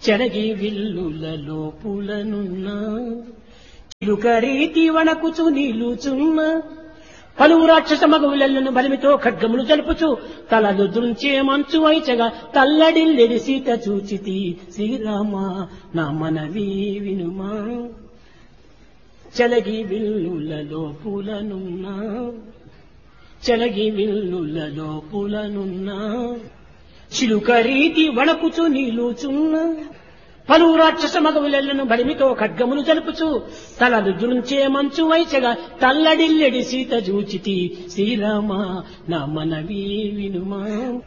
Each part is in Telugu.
చెరగి విల్లులలో పూలనున్న చిలుక రీతి వణకుచు నిలుచున్న పలువు రాక్షస మగవులను బలిమితో ఖడ్గములు జలుపుచు తలలు దృంచే మంచు వైచగా తల్లడిల్లెడి సీత చూచితి శ్రీరామ నా మనవి వినుమా చెలగి విల్లులలో పూలనున్నా చెలగి విల్లులలో పూలనున్నా చిలుక రీతి వణకుచు నిలుచున్న పలువు రాక్షస మగవులను బలిమితో ఖడ్గములు జలుపుచు తలలు జుంచే మంచు వైచగా తల్లడిల్లెడి సీత జూచితి శ్రీరామ నా మనవి వినుమా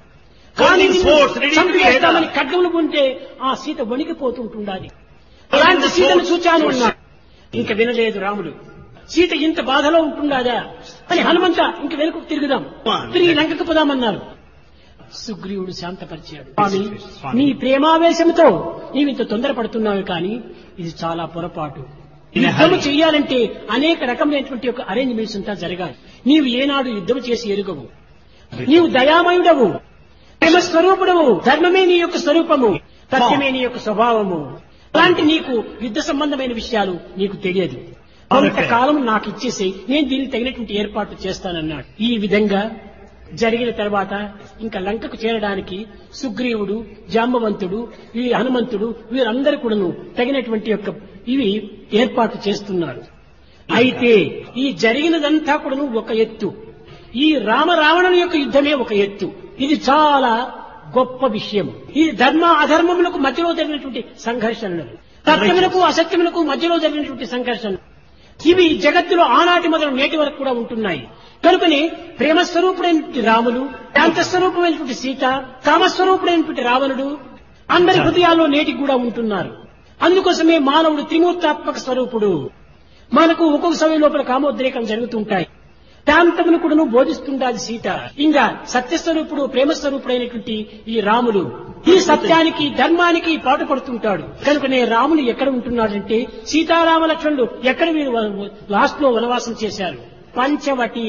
కానీ చంపేస్తామని ఖడ్గములు ఉంటే ఆ సీత వణికిపోతుంటుండాలి. అలాంటి సీతను చూచాను అన్నాడు. ఇంక వినలేదు రాముడు. సీత ఇంత బాధలో ఉంటుండాదా అని హనుమంత ఇంక వెనుకకు తిరుగుదాం, తిరిగి లంకకు పోదామన్నారు. సుగ్రీవుడు శాంతపరిచాడు. స్వామి, నీ ప్రేమావేశంతో నీవింత తొందరపడుతున్నావు, కానీ ఇది చాలా పొరపాటు. యుద్ధము చెయ్యాలంటే అనేక రకమైనటువంటి ఒక అరేంజ్మెంట్స్ అంతా జరగాలి. నీవు ఏనాడు యుద్ధం చేసి ఎరుగవు. నీవు దయామయుడవు, ప్రేమస్వరూపుడవు, ధర్మమే నీ యొక్క స్వరూపము, సత్యమే నీ యొక్క స్వభావము. అలాంటి నీకు యుద్ధ సంబంధమైన విషయాలు నీకు తెలియదు. కొంతకాలం నాకు ఇచ్చేసి నేను దీనికి తగినటువంటి ఏర్పాట్లు చేస్తానన్నాడు. ఈ విధంగా జరిగిన తర్వాత ఇంకా లంకకు చేరడానికి సుగ్రీవుడు, జాంబవంతుడు, ఈ హనుమంతుడు వీరందరూ కూడాను తగినటువంటి యొక్క ఇవి ఏర్పాటు చేస్తున్నారు. అయితే ఈ జరిగినదంతా కూడాను ఒక ఎత్తు. ఈ రావణుల యొక్క యుద్ధమే ఒక ఎత్తు. ఇది చాలా గొప్ప విషయం. ఇది ధర్మ అధర్మములకు మధ్యలో జరిగినటువంటి సంఘర్షణలు, సత్యములకు అసత్యములకు మధ్యలో జరిగినటువంటి సంఘర్షణలు ఇవి జగత్తులో ఆనాటి మొదలు నేటి వరకు కూడా ఉంటున్నాయి. కనుకనే ప్రేమస్వరూపుడైనటువంటి రాములు, శాంతస్వరూపమైనటువంటి సీత, కామస్వరూపుడైనటువంటి రావణుడు అందరి హృదయాల్లో నేటికి కూడా ఉంటున్నారు. అందుకోసమే మానవుడు త్రిమూర్తాత్మక స్వరూపుడు. మనకు ఒక్కొక్క సమయం లోపల కామోద్రేకం జరుగుతుంటాయి. శాంతమును కూడాను బోధిస్తుంటాది సీత. ఇంకా సత్యస్వరూపుడు, ప్రేమస్వరూపుడైనటువంటి ఈ రాములు ఈ సత్యానికి ధర్మానికి పాటుపడుతుంటాడు. కనుకనే రాములు ఎక్కడ ఉంటున్నాడంటే సీతారామ లక్ష్మణులు ఎక్కడ వీరు లాస్ట్ లో వనవాసం చేశారు. పంచవటి.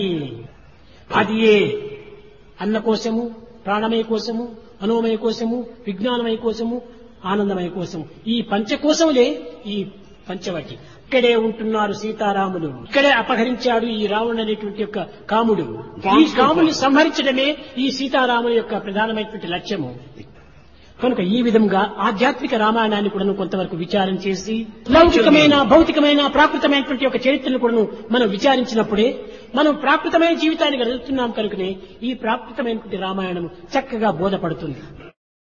అది ఏ అన్న కోశము, ప్రాణమయ కోశము, మనోమయ కోశము, విజ్ఞానమయ కోశము, ఆనందమయ కోశము. ఈ పంచకోశములే ఈ పంచవటి. ఇక్కడే ఉంటున్నారు సీతారాములు. ఇక్కడే అపహరించాడు ఈ రావణుడు అనేటువంటి యొక్క కాముడు. ఈ కాముని సంహరించడమే ఈ సీతారాముల యొక్క ప్రధానమైనటువంటి లక్ష్యము. కనుక ఈ విధంగా ఆధ్యాత్మిక రామాయణాన్ని కూడా కొంతవరకు విచారం చేసి లౌకికమైన, భౌతికమైన, ప్రాకృతమైనటువంటి ఒక చరిత్రను కూడా మనం విచారించినప్పుడే మనం ప్రాకృతమైన జీవితాన్ని గడుపుతున్నాం. కనుకనే ఈ ప్రాకృతమైనటువంటి రామాయణం చక్కగా బోధపడుతుంది.